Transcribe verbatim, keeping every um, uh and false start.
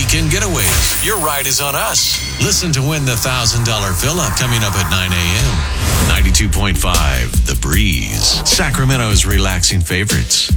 weekend getaways. Your ride is on us. Listen to win the one thousand dollars villa coming up at nine a.m. ninety-two point five The Breeze, Sacramento's relaxing favorites.